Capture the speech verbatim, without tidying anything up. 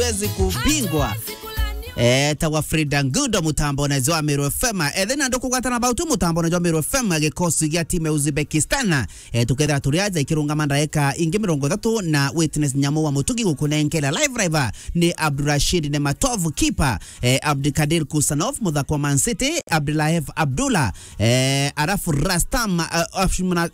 haiwezi kupingwa. Eh tawa Frida Ngudo mutambo na zo Meru F M ethena ndo kugwatana about mutambo na zo Meru F M gikosi gya timu Uzbekistan eh tukethera turiaza ikirunga mandaeka ingi mirongo itatu na witness nyamo wa mutugi gukunenkela live river ni Abdurrashid Nematov keeper eh Abdikadir Kusanov mudhako Man City Abdullahev Abdullah eh Arafu Rastam uh,